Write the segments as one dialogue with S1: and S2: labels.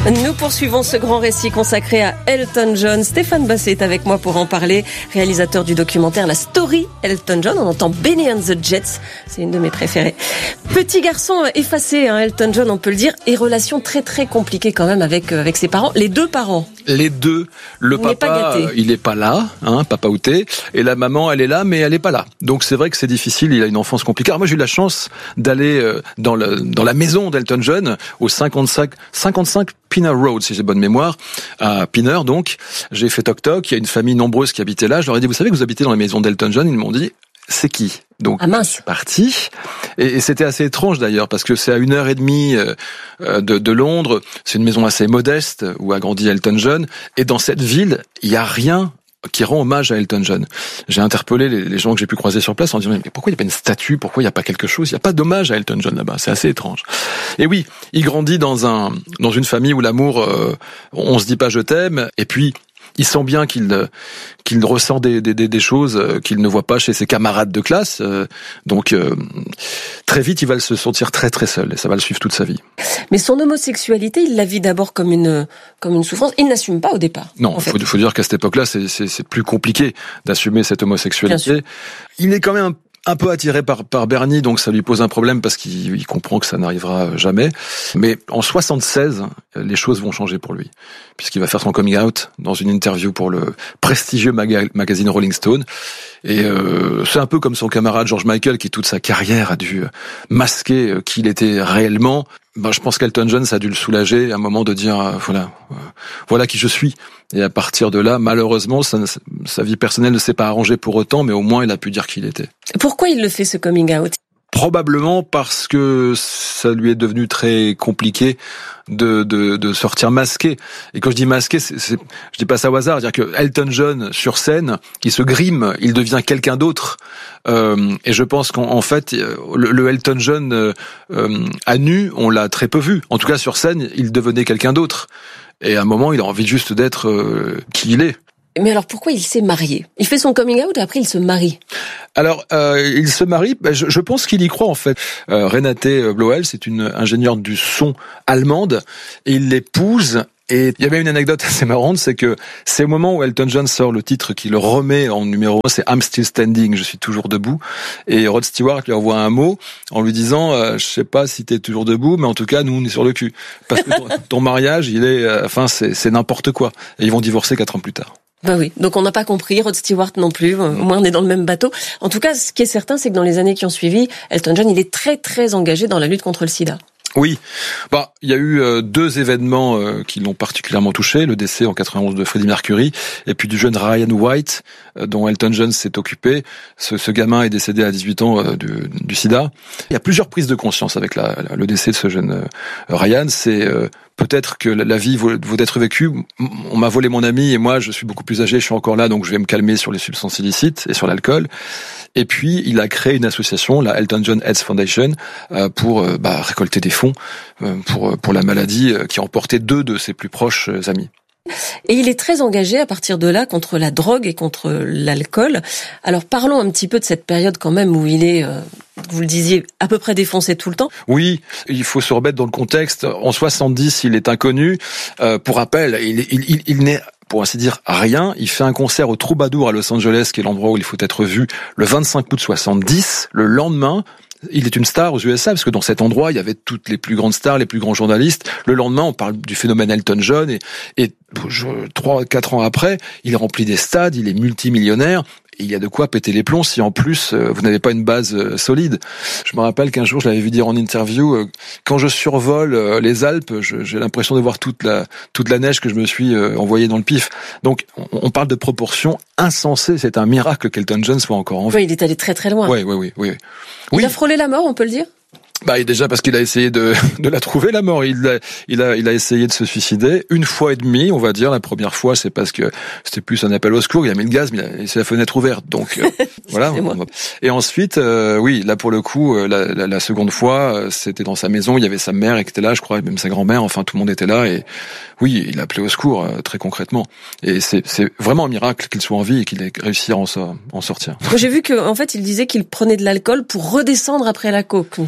S1: Nous poursuivons ce grand récit consacré à Elton John. Stéphane Basset est avec moi pour en parler, réalisateur du documentaire La Story Elton John. On entend Benny and the Jets, c'est une de mes préférées. Petit garçon effacé, Elton John, on peut le dire, et relation très très compliquée quand même avec ses parents, les deux parents.
S2: Les deux, le papa, il est pas là, papa outé, et la maman, elle est là, mais elle est pas là. Donc c'est vrai que c'est difficile, il a une enfance compliquée. Alors moi j'ai eu la chance d'aller dans la maison d'Elton John, au 55 Pinner Road, si j'ai bonne mémoire, à Pinner donc. J'ai fait toc-toc, il y a une famille nombreuse qui habitait là, je leur ai dit, vous savez que vous habitez dans la maison d'Elton John? Ils m'ont dit, c'est qui? Donc, je suis parti. Et c'était assez étrange d'ailleurs, parce que c'est à 1h30 de Londres. C'est une maison assez modeste où a grandi Elton John. Et dans cette ville, il n'y a rien qui rend hommage à Elton John. J'ai interpellé les gens que j'ai pu croiser sur place en disant, mais pourquoi il n'y a pas une statue? Pourquoi il n'y a pas quelque chose? Il n'y a pas d'hommage à Elton John là-bas. C'est assez étrange. Et oui, il grandit dans une famille où l'amour, on se dit pas je t'aime. Et puis, il sent bien qu'il ressent des choses qu'il ne voit pas chez ses camarades de classe. Donc, très vite, il va se sentir très très seul et ça va le suivre toute sa vie.
S1: Mais son homosexualité, il la vit d'abord comme une souffrance. Il n'assume pas au départ.
S2: Non, il faut dire qu'à cette époque-là, c'est plus compliqué d'assumer cette homosexualité. Il est quand même un peu attiré par Bernie, donc ça lui pose un problème parce qu'il comprend que ça n'arrivera jamais. Mais en 76, les choses vont changer pour lui, puisqu'il va faire son coming out dans une interview pour le prestigieux magazine Rolling Stone. Et c'est un peu comme son camarade George Michael, qui toute sa carrière a dû masquer qui il était réellement. Je pense qu'Elton John, ça a dû le soulager à un moment de dire voilà qui je suis. Et à partir de là, malheureusement, sa vie personnelle ne s'est pas arrangée pour autant, mais au moins il a pu dire qui il était.
S1: Pourquoi il le fait, ce coming out?
S2: Probablement parce que ça lui est devenu très compliqué de sortir masqué. Et quand je dis masqué, je dis pas ça au hasard. C'est-à-dire que Elton John, sur scène, il se grime, il devient quelqu'un d'autre. Et je pense qu'en fait, le Elton John à nu, on l'a très peu vu. En tout cas, sur scène, il devenait quelqu'un d'autre. Et à un moment, il a envie juste d'être qui il est.
S1: Mais alors pourquoi il s'est marié? Il fait son coming out et après il se marie.
S2: Alors, il se marie, je pense qu'il y croit en fait. Renate Blowell, c'est une ingénieure du son allemande, et il l'épouse. Et il y avait une anecdote assez marrante, c'est que c'est au moment où Elton John sort le titre qui le remet en numéro 1, c'est I'm Still Standing, je suis toujours debout. Et Rod Stewart lui envoie un mot en lui disant, je sais pas si t'es toujours debout, mais en tout cas, nous, on est sur le cul. Parce que ton mariage, il est, c'est n'importe quoi. Et ils vont divorcer 4 ans plus tard.
S1: Ben oui, donc on n'a pas compris, Rod Stewart non plus, au moins on est dans le même bateau. En tout cas, ce qui est certain, c'est que dans les années qui ont suivi, Elton John, il est très très engagé dans la lutte contre le sida.
S2: Oui, il y a eu 2 événements qui l'ont particulièrement touché, le décès en 91 de Freddie Mercury, et puis du jeune Ryan White, dont Elton John s'est occupé. Ce gamin est décédé à 18 ans du sida. Il y a plusieurs prises de conscience avec le décès de ce jeune Ryan. C'est peut-être que la vie vaut d'être vécue. On m'a volé mon ami et moi, je suis beaucoup plus âgé, je suis encore là, donc je vais me calmer sur les substances illicites et sur l'alcool. Et puis, il a créé une association, la Elton John AIDS Foundation, pour récolter des fonds pour la maladie qui a emporté 2 de ses plus proches amis.
S1: Et il est très engagé à partir de là contre la drogue et contre l'alcool. Alors parlons un petit peu de cette période quand même où il est, vous le disiez, à peu près défoncé tout le temps.
S2: Oui, il faut se remettre dans le contexte. En 70, il est inconnu. Pour rappel, il n'est, pour ainsi dire, rien. Il fait un concert au Troubadour à Los Angeles, qui est l'endroit où il faut être vu, le 25 août 70. Le lendemain, il est une star aux USA, parce que dans cet endroit, il y avait toutes les plus grandes stars, les plus grands journalistes. Le lendemain, on parle du phénomène Elton John, et 3-4 ans après, il remplit des stades, il est multimillionnaire. Et il y a de quoi péter les plombs si en plus vous n'avez pas une base solide. Je me rappelle qu'un jour je l'avais vu dire en interview, quand je survole les Alpes, j'ai l'impression de voir toute la neige que je me suis envoyée dans le pif. Donc on parle de proportions insensées. C'est un miracle qu'Elton John soit encore en vie.
S1: Oui, il est allé très très loin.
S2: Oui.
S1: Il a frôlé la mort, on peut le dire.
S2: Déjà parce qu'il a essayé de la trouver, la mort. Il a essayé de se suicider 1 fois et demie, on va dire. La première fois, c'est parce que c'était plus un appel au secours. Il a mis le gaz, mais il a laissé la fenêtre ouverte. Donc voilà. Et ensuite, oui, là pour le coup, la seconde fois, c'était dans sa maison. Il y avait sa mère qui était là, je crois, même sa grand-mère. Enfin, tout le monde était là. Et oui, il a appelé au secours très concrètement. Et c'est vraiment un miracle qu'il soit en vie et qu'il ait réussi à en sortir.
S1: Moi, j'ai vu qu'en fait, il disait qu'il prenait de l'alcool pour redescendre après la coke. C'était un cercle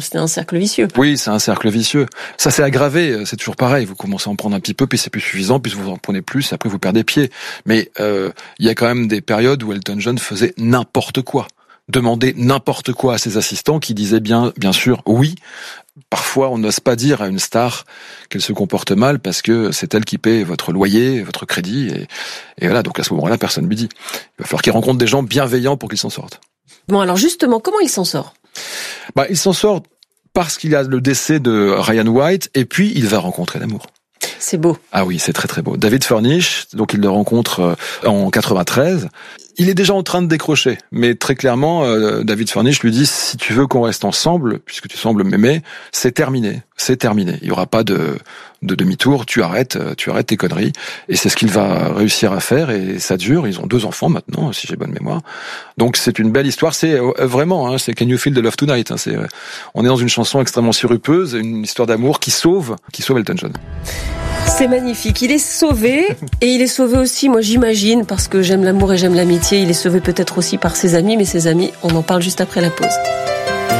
S1: cercle vicieux.
S2: Oui, c'est un cercle vicieux. Ça s'est aggravé, c'est toujours pareil. Vous commencez à en prendre un petit peu, puis c'est plus suffisant, puis vous en prenez plus, et après vous perdez pied. Mais il y a quand même des périodes où Elton John faisait n'importe quoi. Demandait n'importe quoi à ses assistants qui disaient bien sûr oui. Parfois, on n'ose pas dire à une star qu'elle se comporte mal parce que c'est elle qui paie votre loyer, votre crédit, et voilà. Donc à ce moment-là, personne ne lui dit. Il va falloir qu'il rencontre des gens bienveillants pour qu'il s'en sorte.
S1: Bon, alors justement, comment il s'en sort ?
S2: Il s'en sort parce qu'il y a le décès de Ryan White, et puis il va rencontrer l'amour.
S1: C'est beau.
S2: Ah oui, c'est très très beau. David Furnish, donc il le rencontre en 93. Il est déjà en train de décrocher, mais très clairement, David Furnish lui dit, si tu veux qu'on reste ensemble, puisque tu sembles m'aimer, c'est terminé. Il n'y aura pas de demi-tour, tu arrêtes tes conneries. Et c'est ce qu'il va réussir à faire, et ça dure. Ils ont 2 enfants maintenant, si j'ai bonne mémoire. Donc c'est une belle histoire. C'est vraiment, c'est Can You Feel the Love Tonight. On est dans une chanson extrêmement sirupeuse, une histoire d'amour qui sauve Elton John.
S1: C'est magnifique. Il est sauvé, et il est sauvé aussi, moi j'imagine, parce que j'aime l'amour et j'aime l'amitié, il est sauvé peut-être aussi par ses amis, mais ses amis, on en parle juste après la pause.